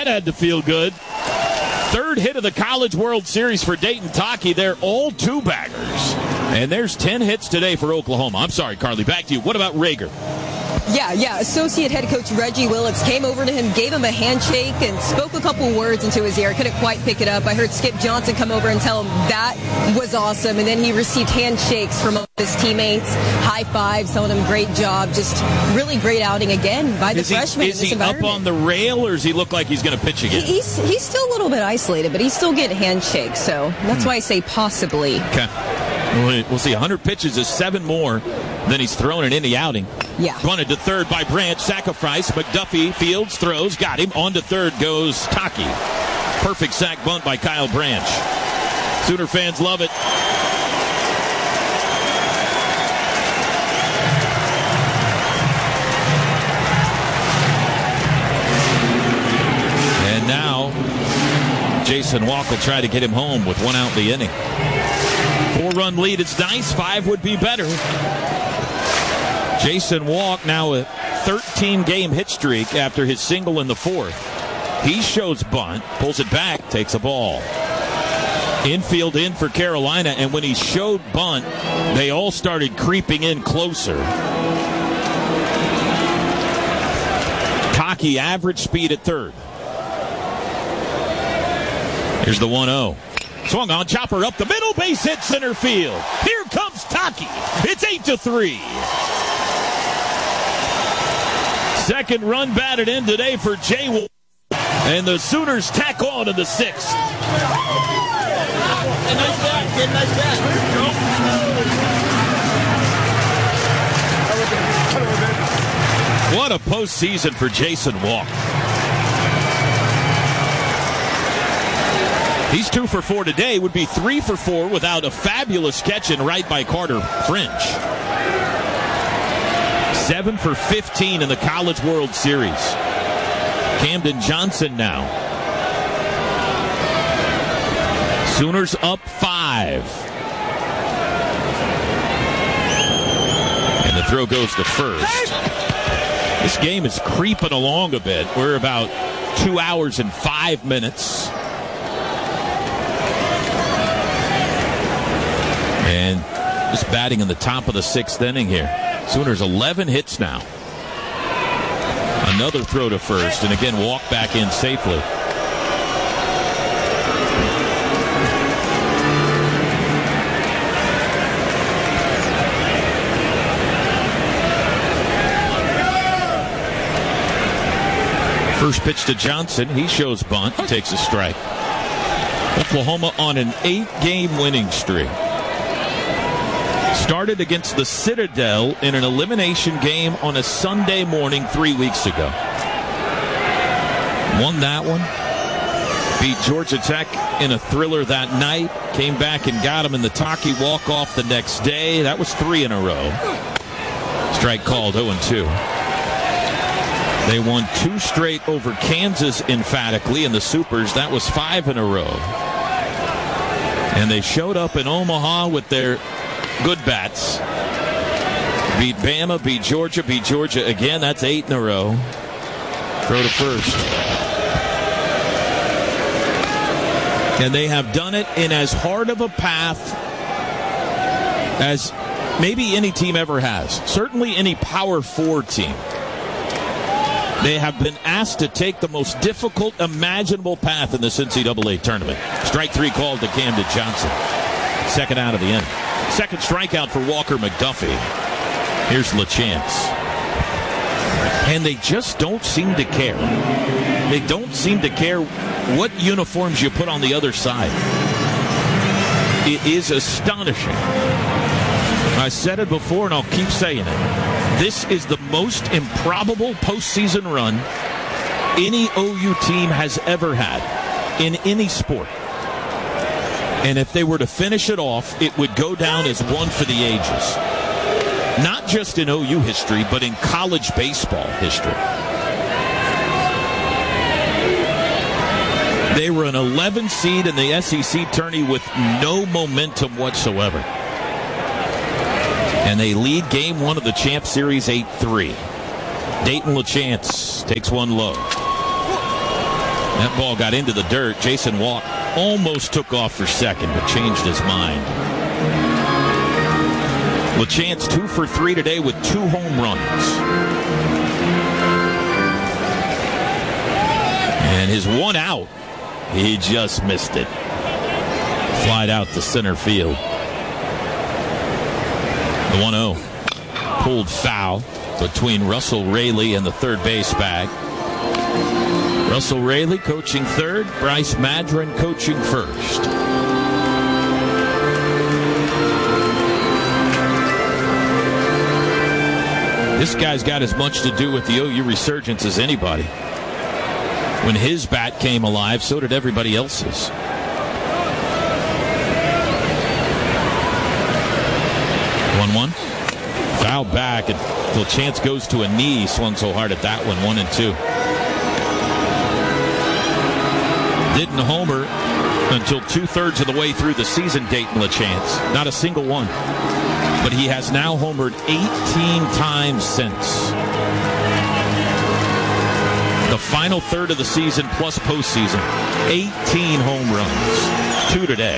That had to feel good. Third hit of the College World Series for Dayton Taki. They're all two-baggers. And there's 10 hits today for Oklahoma. I'm sorry, Carly. Back to you. What about Rager? Yeah. Associate head coach Reggie Willicks came over to him, gave him a handshake, and spoke a couple words into his ear. I couldn't quite pick it up. I heard Skip Johnson come over and tell him that was awesome. And then he received handshakes from his teammates, high fives, telling him great job. Just really great outing again by the freshman. Is he up on the rail, or does he look like he's going to pitch again? He's still a little bit isolated, but he's still getting handshakes. So that's why I say possibly. Okay. We'll see. 100 pitches is 7 more than he's thrown in any outing. Yeah. Running to third by Branch. Sacrifice. McDuffie fields, throws. Got him. On to third goes Taki. Perfect sack bunt by Kyle Branch. Sooner fans love it. And now Jason Walk will try to get him home with 1 out in the inning. 4-run lead. It's nice. 5 would be better. Jason Walk now a 13-game hit streak after his single in the 4th. He shows bunt, pulls it back, takes a ball. Infield in for Carolina, and when he showed bunt, they all started creeping in closer. Taki average speed at third. Here's the 1-0. Swung on, chopper up the middle, base hit center field. Here comes Taki. It's 8-3. Second run batted in today for Jay Wolf. And the Sooners tack on in the 6th. Nice bat. What a postseason for Jason Walk. He's 2 for 4 today, would be 3 for 4 without a fabulous catch in right by Carter French. 7 for 15 in the College World Series. Camden Johnson now. Sooners up 5. And the throw goes to first. This game is creeping along a bit. We're about 2 hours and 5 minutes. And just batting in the top of the 6th inning here. Sooners 11 hits now. Another throw to first, and again walk back in safely. First pitch to Johnson. He shows bunt, takes a strike. Oklahoma on an 8-game winning streak. Started against the Citadel in an elimination game on a Sunday morning 3 weeks ago. Won that one. Beat Georgia Tech in a thriller that night. Came back and got him in the Taki walk-off the next day. That was 3 in a row. Strike called 0-2. They won 2 straight over Kansas emphatically in the Supers. That was 5 in a row. And they showed up in Omaha with their good bats. Beat Bama, beat Georgia again. That's 8 in a row. Throw to first. And they have done it in as hard of a path as maybe any team ever has. Certainly any Power 4 team. They have been asked to take the most difficult imaginable path in this NCAA tournament. Strike 3 called to Camden Johnson. Second out of the inning. Second strikeout for Walker McDuffie. Here's LaChance. And they just don't seem to care. They don't seem to care what uniforms you put on the other side. It is astonishing. I said it before and I'll keep saying it. This is the most improbable postseason run any OU team has ever had in any sport. And if they were to finish it off, it would go down as one for the ages. Not just in OU history, but in college baseball history. They were an 11 seed in the SEC tourney with no momentum whatsoever. And they lead game 1 of the Champ Series 8-3. Dayton LaChance takes one low. That ball got into the dirt. Jason Walk almost took off for second, but changed his mind. LeChance 2 for 3 today with 2 home runs. And his one out, he just missed it. Flied out to center field. The 1-0. Pulled foul between Russell Raley and the third base bag. Russell Raley coaching third, Bryce Madron coaching first. This guy's got as much to do with the OU resurgence as anybody. When his bat came alive, so did everybody else's. 1-1. Foul back until Chance goes to a knee. Swung so hard at that one. 1-2. Didn't homer until 2/3 of the way through the season, Dayton LeChance. Not a single one. But he has now homered 18 times since. The final third of the season plus postseason. 18 home runs. 2 today.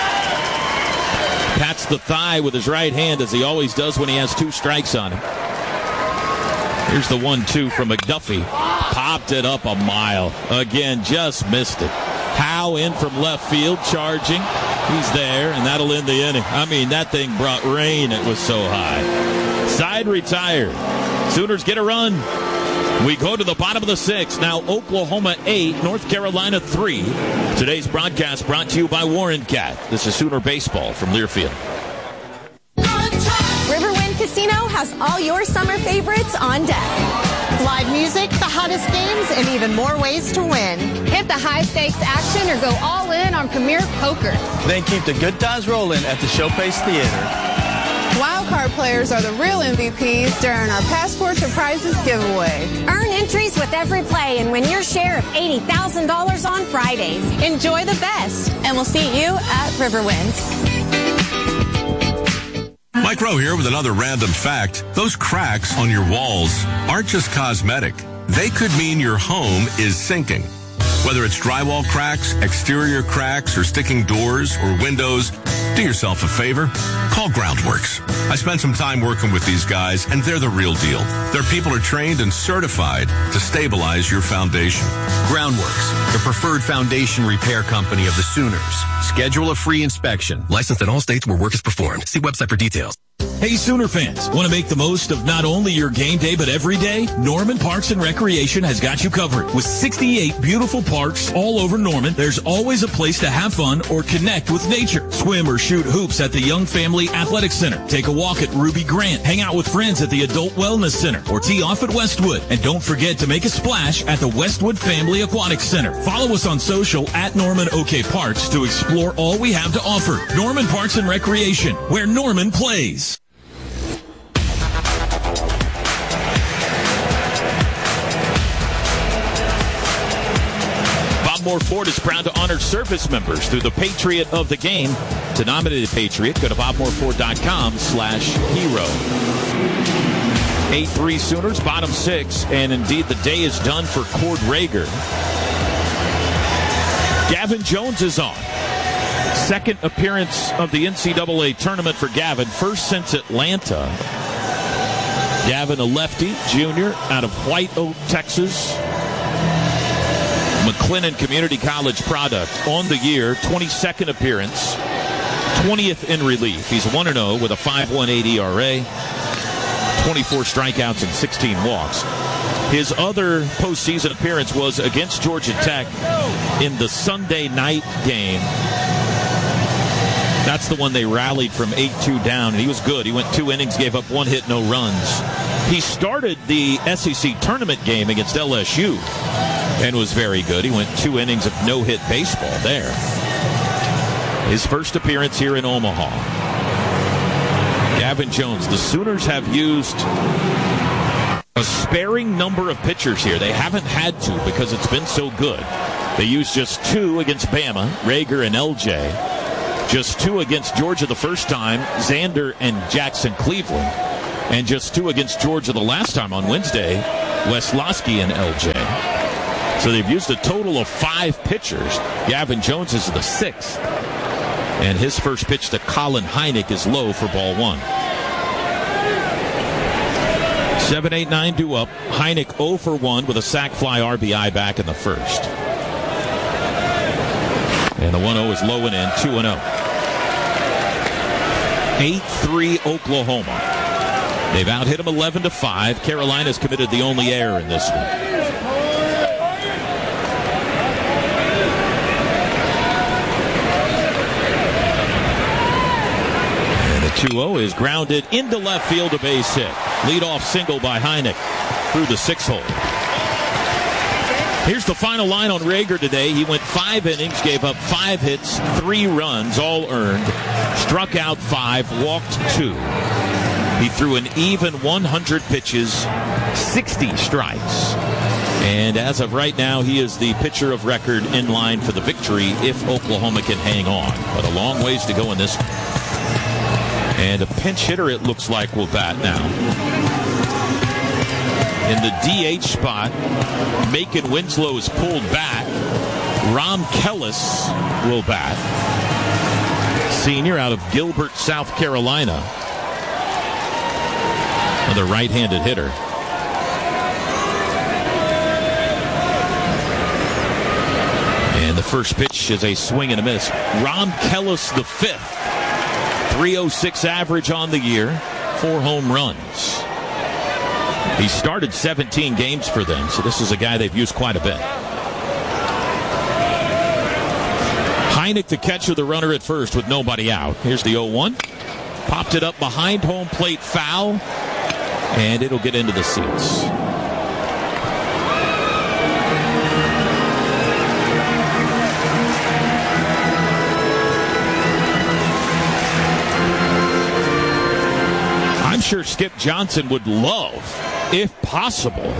Pats the thigh with his right hand, as he always does when he has 2 strikes on him. Here's the 1-2 from McDuffie. Popped it up a mile. Again, just missed it. Howe in from left field, charging. He's there, and that'll end the inning. I mean, that thing brought rain. It was so high. Side retired. Sooners get a run. We go to the bottom of the 6th. Now Oklahoma 8, North Carolina 3. Today's broadcast brought to you by Warren Cat. This is Sooner Baseball from Learfield. Riverwind Casino has all your summer favorites on deck. Live music, the hottest games, and even more ways to win. Hit the high-stakes action or go all in on Premier Poker. Then keep the good times rolling at the Showpace Theater. Wildcard players are the real MVPs during our Passport to Prizes giveaway. Earn entries with every play and win your share of $80,000 on Fridays. Enjoy the best, and we'll see you at Riverwind. Mike Rowe here with another random fact. Those cracks on your walls aren't just cosmetic. They could mean your home is sinking. Whether it's drywall cracks, exterior cracks, or sticking doors or windows, do yourself a favor. Call Groundworks. I spent some time working with these guys, and they're the real deal. Their people are trained and certified to stabilize your foundation. Groundworks, the preferred foundation repair company of the Sooners. Schedule a free inspection. Licensed in all states where work is performed. See website for details. Hey, Sooner fans, want to make the most of not only your game day, but every day? Norman Parks and Recreation has got you covered. With 68 beautiful parks all over Norman, there's always a place to have fun or connect with nature. Swim or shoot hoops at the Young Family Athletic Center. Take a walk at Ruby Grant. Hang out with friends at the Adult Wellness Center or tee off at Westwood. And don't forget to make a splash at the Westwood Family Aquatic Center. Follow us on social at Norman OK Parks to explore all we have to offer. Norman Parks and Recreation, where Norman plays. Moore Ford is proud to honor service members through the Patriot of the Game. To nominate a Patriot, go to bobmooreford.com/hero. 8-3 Sooners, bottom 6, and indeed the day is done for Cord Rager. Gavin Jones is on. Second appearance of the NCAA tournament for Gavin, first since Atlanta. Gavin, a lefty, junior, out of White Oak, Texas. McLennan Community College product on the year, 22nd appearance, 20th in relief. He's 1-0 with a 5.18 ERA, 24 strikeouts and 16 walks. His other postseason appearance was against Georgia Tech in the Sunday night game. That's the one they rallied from 8-2 down, and he was good. He went 2 innings, gave up 1 hit, no runs. He started the SEC tournament game against LSU and was very good. He went 2 innings of no-hit baseball there. His first appearance here in Omaha. Gavin Jones. The Sooners have used a sparing number of pitchers here. They haven't had to because it's been so good. They used just 2 against Bama, Rager and LJ. Just 2 against Georgia the first time, Xander and Jackson Cleveland. And just 2 against Georgia the last time on Wednesday, Weslowski and LJ. So they've used a total of 5 pitchers. Gavin Jones is the 6th. And his first pitch to Colin Heineck is low for ball 1. 7-8-9 due up. Heineck 0 for 1 with a sac fly RBI back in the first. And the 1-0 is low and in, 2-0. 8-3 Oklahoma. They've out-hit them 11-5. Carolina's committed the only error in this one. And the 2-0 is grounded into left field, a base hit. Leadoff single by Heineck through the 6-hole. Here's the final line on Rager today. He went 5 innings, gave up 5 hits, 3 runs, all earned, struck out 5, walked 2. He threw an even 100 pitches, 60 strikes. And as of right now, he is the pitcher of record in line for the victory if Oklahoma can hang on. But a long ways to go in this one. And a pinch hitter, it looks like, will bat now. In the DH spot, Macon Winslow is pulled back. Rom Kellis will bat. Senior out of Gilbert, South Carolina. Another right-handed hitter. And the first pitch is a swing and a miss. Rom Kellis the 5th. 306 average on the year. 4 home runs. He started 17 games for them, so this is a guy they've used quite a bit. Heineck to catcher the runner at first with nobody out. Here's the 0-1. Popped it up behind home plate, foul, and it'll get into the seats. I'm sure Skip Johnson would love, if possible,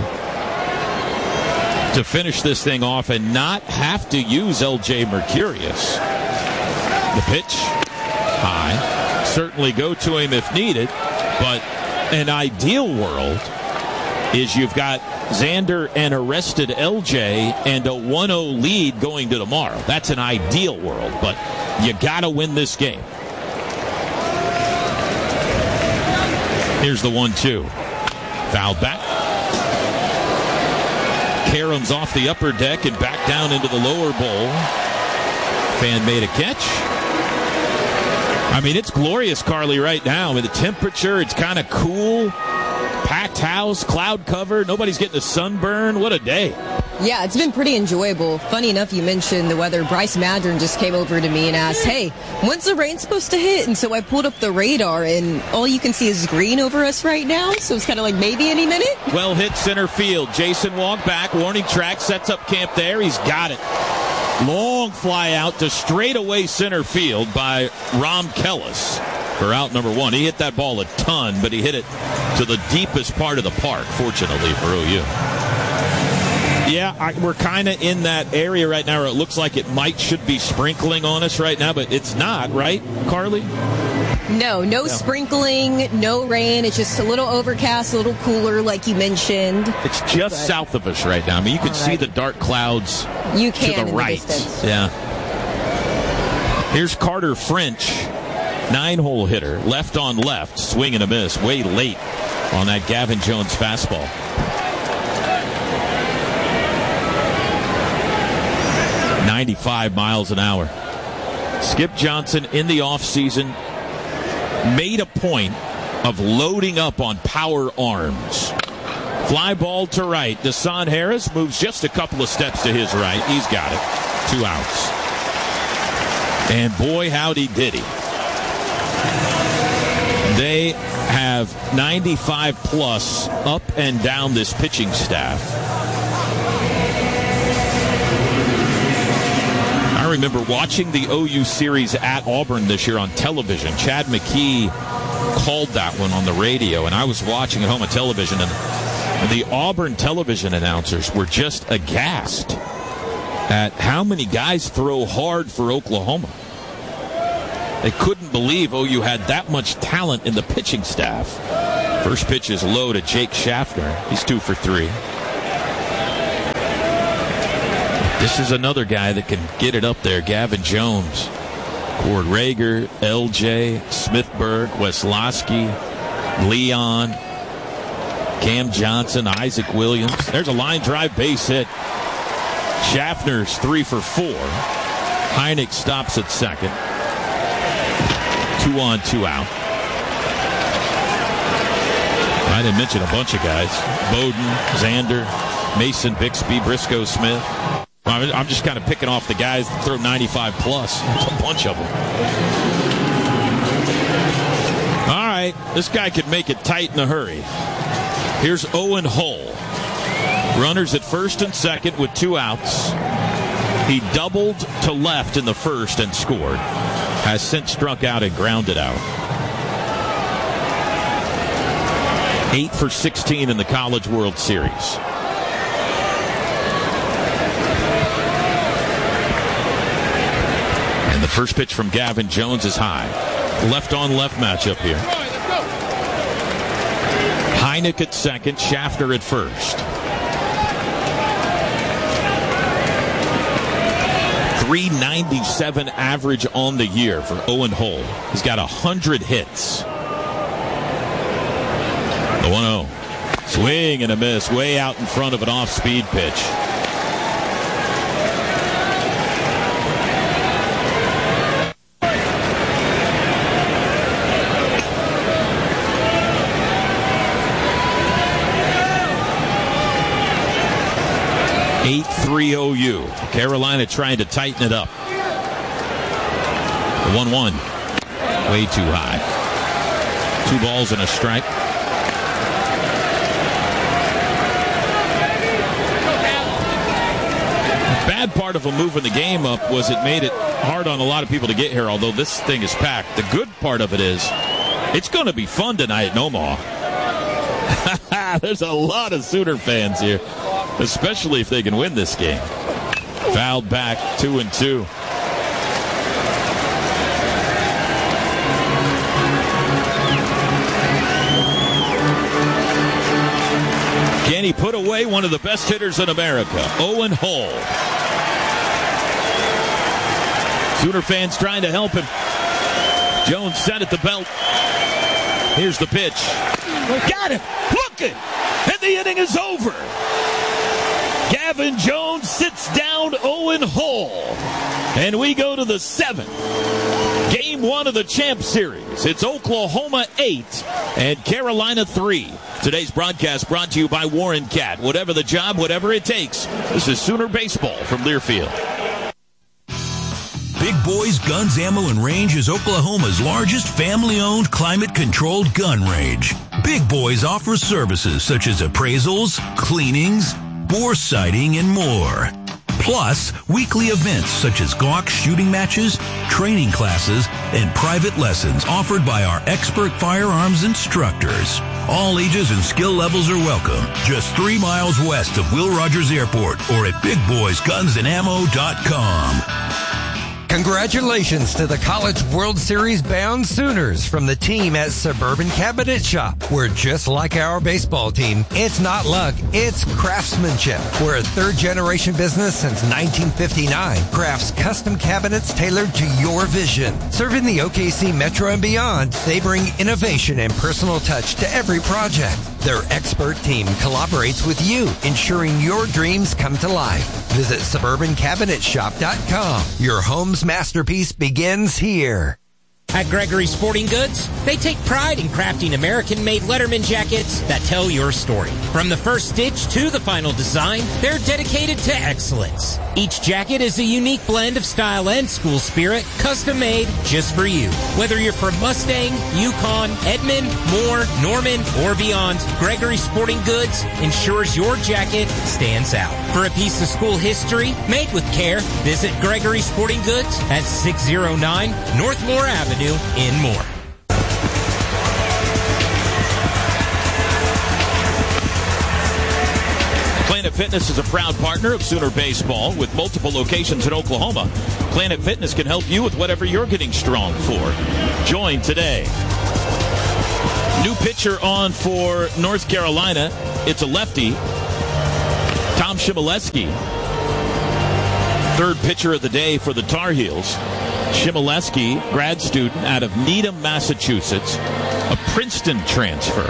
to finish this thing off and not have to use L.J. Mercurius. The pitch, high. Certainly go to him if needed, but an ideal world is you've got Xander and arrested L.J. and a 1-0 lead going to tomorrow. That's an ideal world, but you got to win this game. Here's the 1-2. Fouled back. Karams off the upper deck and back down into the lower bowl. Fan made a catch. I mean, it's glorious, Carly, right now. I mean, the temperature, it's kind of cool. Packed house, cloud cover. Nobody's getting a sunburn. What a day. Yeah, it's been pretty enjoyable. Funny enough, you mentioned the weather. Bryce Madron just came over to me and asked, hey, when's the rain supposed to hit? And so I pulled up the radar, and all you can see is green over us right now. So it's kind of like maybe any minute. Well hit center field. Jason walked back. Warning track, sets up camp there. He's got it. Long fly out to straightaway center field by Rom Kellis for out number 1. He hit that ball a ton, but he hit it to the deepest part of the park, fortunately for OU. Yeah, we're kind of in that area right now where it looks like it should be sprinkling on us right now, but it's not, right, Carly? No sprinkling, no rain. It's just a little overcast, a little cooler, like you mentioned. It's just south of us right now. I mean, you can see the dark clouds to the right. Yeah. Here's Carter French, 9-hole hitter, left on left, swing and a miss, way late on that Gavin Jones fastball. .95 miles an hour. Skip Johnson in the offseason made a point of loading up on power arms. Fly ball to right. Deshaun Harris moves just a couple of steps to his right. He's got it. 2 outs. And boy, howdy did he. They have 95 plus up and down this pitching staff. I remember watching the OU series at Auburn this year on television. Chad McKee called that one on the radio, and I was watching at home on television, and the Auburn television announcers were just aghast at how many guys throw hard for Oklahoma. They couldn't believe OU had that much talent in the pitching staff. First pitch is low to Jake Schaffner. He's 2 for 3. This is another guy that can get it up there, Gavin Jones. Cord Rager, LJ, Smithburg, Weslowski, Leon, Cam Johnson, Isaac Williams. There's a line drive base hit. Schaffner's 3 for 4. Heineck stops at second. 2 on, 2 out. I didn't mention a bunch of guys. Bowden, Xander, Mason Bixby, Briscoe Smith. I'm just kind of picking off the guys that throw 95 plus. There's a bunch of them. All right, this guy could make it tight in a hurry. Here's Owen Hull. Runners at first and second with 2 outs. He doubled to left in the first and scored. Has since struck out and grounded out. 8 for 16 in the College World Series. And the first pitch from Gavin Jones is high. Left on left matchup here. Heineck at second, Schaffner at first. 397 average on the year for Owen Hull. He's got 100 hits. The 1-0. Swing and a miss, way out in front of an off-speed pitch. Eight 3 OU. Carolina trying to tighten it up. The 1-1. Way too high. 2 balls and a strike. The bad part of them moving the game up was it made it hard on a lot of people to get here, although this thing is packed. The good part of it is it's going to be fun tonight in Omaha. There's a lot of Sooner fans here, especially if they can win this game. Fouled back, 2-2. Can he put away one of the best hitters in America, Owen Hull? Sooner fans trying to help him. Jones set at the belt. Here's the pitch. Got him! Looking! And the inning is over. Gavin Jones sits down Owen Hull. And we go to the 7th. Game 1 of the Champ Series. It's Oklahoma 8 and Carolina 3. Today's broadcast brought to you by Warren Cat. Whatever the job, whatever it takes. This is Sooner Baseball from Learfield. Big Boys Guns, Ammo, and Range is Oklahoma's largest family-owned, climate-controlled gun range. Big Boys offers services such as appraisals, cleanings, bore sighting, and more. Plus, weekly events such as Glock shooting matches, training classes, and private lessons offered by our expert firearms instructors. All ages and skill levels are welcome. Just 3 miles west of Will Rogers Airport or at BigBoysGunsandAmmo.com. Congratulations to the College World Series bound Sooners from the team at Suburban Cabinet Shop. We're just like our baseball team. It's not luck, it's craftsmanship. We're a 3rd-generation business since 1959. Crafts custom cabinets tailored to your vision. Serving the OKC Metro and beyond, they bring innovation and personal touch to every project. Their expert team collaborates with you, ensuring your dreams come to life. Visit SuburbanCabinetShop.com. Your home's masterpiece begins here. At Gregory Sporting Goods, they take pride in crafting American-made Letterman jackets that tell your story. From the first stitch to the final design, they're dedicated to excellence. Each jacket is a unique blend of style and school spirit, custom-made just for you. Whether you're from Mustang, Yukon, Edmond, Moore, Norman, or beyond, Gregory Sporting Goods ensures your jacket stands out. For a piece of school history made with care, visit Gregory Sporting Goods at 609 North Moore Avenue in Moore. Planet Fitness is a proud partner of Sooner Baseball with multiple locations in Oklahoma. Planet Fitness can help you with whatever you're getting strong for. Join today. New pitcher on for North Carolina. It's a lefty, Tom Shimoleski. Third pitcher of the day for the Tar Heels, Chmielewski, grad student out of Needham, Massachusetts, a Princeton transfer.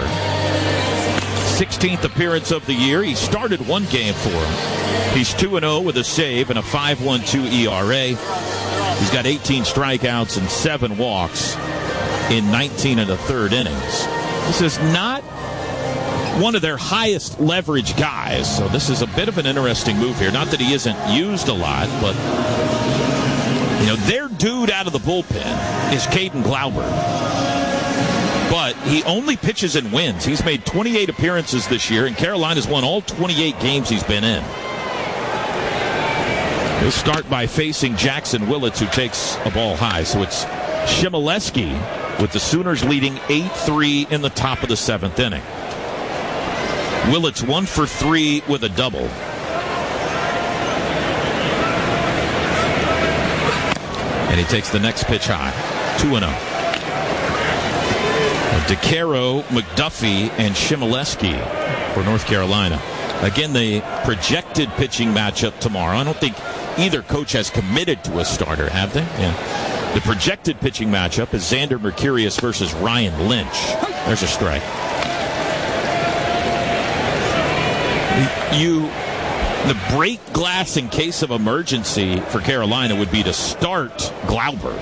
16th appearance of the year. He started one game for him. He's 2-0 with a save and a 5.12 ERA. He's got 18 strikeouts and 7 walks in 19 1/3 innings. This is not one of their highest leverage guys, so this is a bit of an interesting move here. Not that he isn't used a lot, but their dude out of the bullpen is Caden Glauber. But he only pitches and wins. He's made 28 appearances this year, and Carolina's won all 28 games he's been in. He'll start by facing Jackson Willits, who takes a ball high. So it's Chmielewski with the Sooners leading 8-3 in the top of the 7th inning. Willits 1 for 3 with a double. And he takes the next pitch high. 2-0. DeCaro, McDuffie, and Chmielewski for North Carolina. Again, the projected pitching matchup tomorrow. I don't think either coach has committed to a starter, have they? Yeah. The projected pitching matchup is Xander Mercurius versus Ryan Lynch. There's a strike. The break glass in case of emergency for Carolina would be to start Glauber.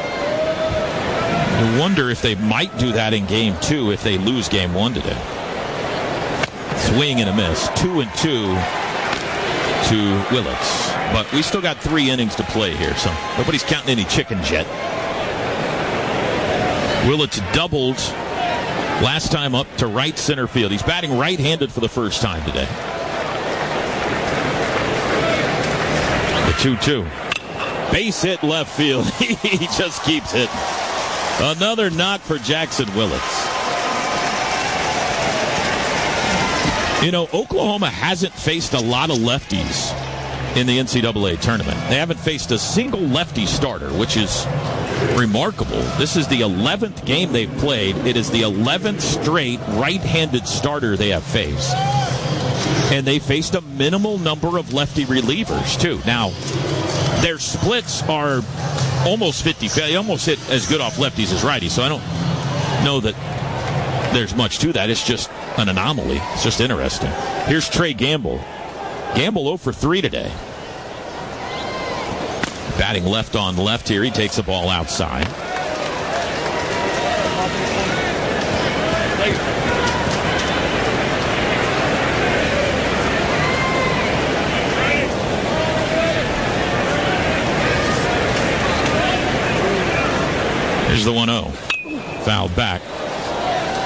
I wonder if they might do that in game 2 if they lose game 1 today. Swing and a miss. 2-2 to Willits. But we still got 3 innings to play here, so nobody's counting any chickens yet. Willits doubled last time up to right center field. He's batting right-handed for the first time today. The 2-2. Base hit left field. He just keeps hitting. Another knock for Jackson Willits. Oklahoma hasn't faced a lot of lefties in the NCAA tournament. They haven't faced a single lefty starter, which is remarkable. This is the 11th game they've played. It is the 11th straight right-handed starter they have faced. And they faced a minimal number of lefty relievers, too. Now, their splits are almost 50. They almost hit as good off lefties as righties, so I don't know that there's much to that. It's just an anomaly. It's just interesting. Here's Trey Gamble. Gamble 0 for 3 today. Batting left on left here. He takes the ball outside. Here's the 1-0. Fouled back.